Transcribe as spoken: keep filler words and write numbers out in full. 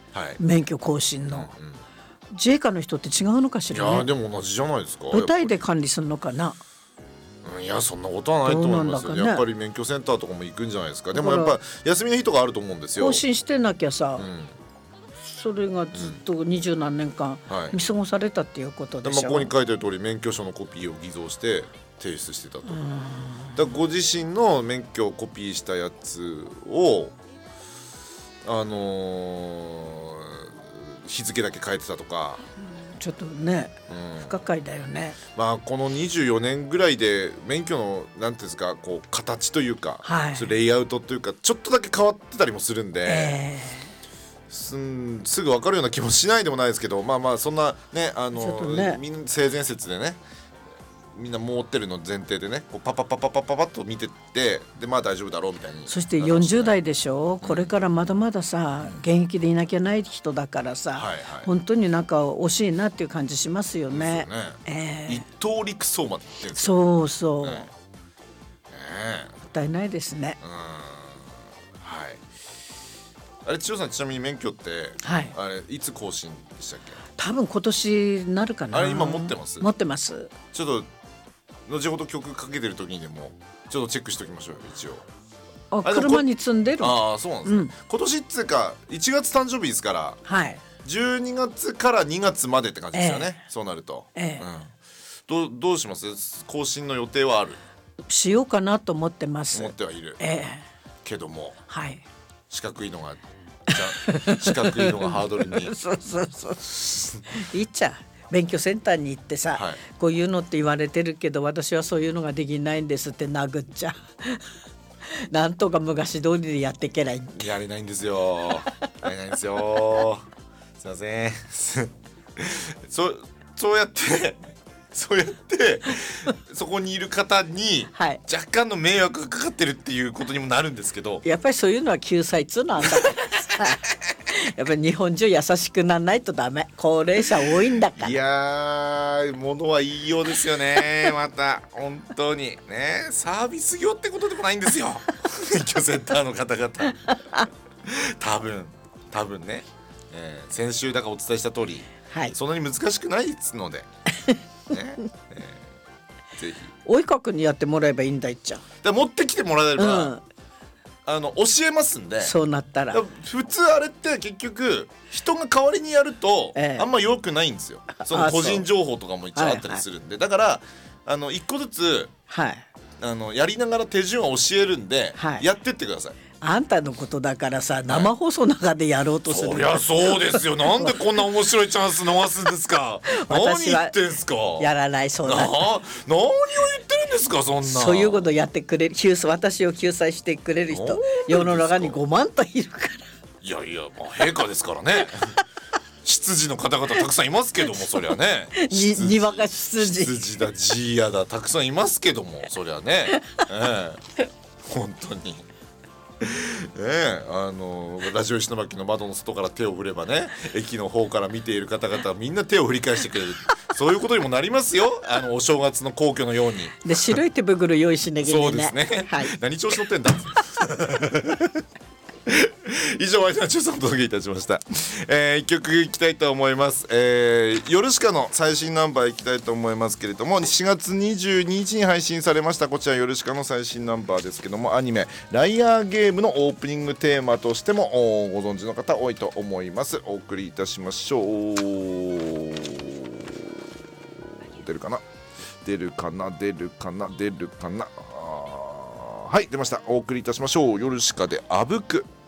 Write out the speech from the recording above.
はい、 免許更新の、うんうん、自衛官の人って違うのかしらね。 いやでも同じじゃないですか。 部隊で管理するのかな。 いやそんなことはないと思いますよ、ね、やっぱり免許センターとかも行くんじゃないですか。でもやっぱ休みの日とかあると思うんですよ。 更新してなきゃさ、 うん、 それがずっと二十何年間見過ごされたっていうことでしょ、 はい、でまあ、ここに書いてある通り免許証のコピーを偽造して提出してたと。だからご自身の免許をコピーしたやつをあのー、日付だけ変えてたとか、 ちょっとね、うん、不可解だよね。 まあこのにじゅうよねんぐらいで免許のなんていうんですか、こう形というか、はい、レイアウトというかちょっとだけ変わってたりもするんで、えー、す, んすぐ分かるような気もしないでもないですけど、まあまあそんなね、あのね、みんな性善説でね、みんな持ってるの前提でね、こうパパパパパパパッと見てってでまあ大丈夫だろうみたいに。 そしてよんじゅう代でしょ、うん、これからまだまださ、うん、現役でいなきゃない人だからさ、はいはい、本当になんか惜しいなっていう感じしますよね。 ですよね、えー、一刀陸送まで言ってるんですよ。そうそう、ねね、 もったいないですね。 うん、はい。あれ千代さん、ちなみに免許って、はい、あれいつ更新でしたっけ？ 多分今年なるかな。 あれ今持ってます？ 持ってます。 ちょっと後ほど曲かけてる時にでもちょっとチェックしておきましょうよ一応。 ああ車に積んでる。 ああそうなんですね、うん、今年っつうかいちがつ誕生日ですから、はい、じゅうにがつからにがつまでって感じですよね、えー、そうなると、えーうん、ど, どうします？更新の予定はある？ しようかなと思ってます。 思ってはいる、えー、けども、はい、四角いのが四角いのがハードルにそうそうそういいっちゃ勉強センターに行ってさ、はい、こういうのって言われてるけど私はそういうのができないんですって殴っちゃなんとか昔通りでやっていけない。 やれないんですよやれないんですよすいませんそ, そうやってそうやってそこにいる方に若干の迷惑がかかってるっていうことにもなるんですけど、 やっぱりそういうのは救済っつうのはあんだからやっぱり日本中優しくならないとダメ。高齢者多いんだから。 いやー物は言いようですよねまた本当にね、サービス業ってことでもないんですよ免許センターの方々多分多分ね、えー、先週だからお伝えした通り、はい、そんなに難しくないですのでね、えー、ぜひ追いかくにやってもらえばいいんだいっちゃで持ってきてもらえれば、うん、あの教えますんで。 そうなったら普通あれって結局人が代わりにやると、ええ、あんま良くないんですよ。その個人情報とかも一応あったりするんで、はいはい、だからあの一個ずつ、はい、あのやりながら手順を教えるんで、はい、やってってください。 あんたのことだからさ、生放送の中でやろうとする、 はい、そりゃそうですよなんでこんな面白いチャンス逃すんですか何言ってんすか。 やらないそうだな何を言ってるんですかそんな。 そういうことやってくれる救済私を救済してくれる人世の中にごまんといるから。 いやいや、まあ、陛下ですからね執事の方々たくさんいますけどもそりゃねに庭が執事執事だジーヤだたくさんいますけどもそりゃね、ええ、本当にねえ、あのラジオ石巻の窓の外から手を振ればね駅の方から見ている方々はみんな手を振り返してくれるそういうことにもなりますよ。あのお正月の皇居のようにで白い手袋用意しなきゃいけない。 そうですね、はい、何調子乗ってんだ以上ワイドナチュースをお届けいたしました、えー、いっきょくいきたいと思います、えー、ヨルシカの最新ナンバーいきたいと思いますけれどもしがつにじゅうににちに配信されましたこちらヨルシカの最新ナンバーですけどもアニメライアーゲームのオープニングテーマとしてもご存知の方多いと思います。お送りいたしましょう。出るかな出るかな出るかな出るかなはい出ました。お送りいたしましょう。ヨルシカであぶく。